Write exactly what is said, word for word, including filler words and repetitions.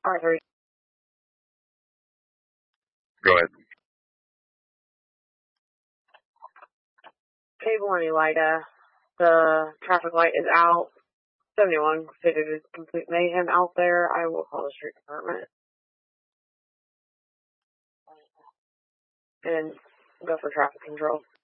R three. Go ahead. Cable Anywida. The traffic light is out. seventy-one stated it's complete mayhem out there. I will call the street department and go for traffic control.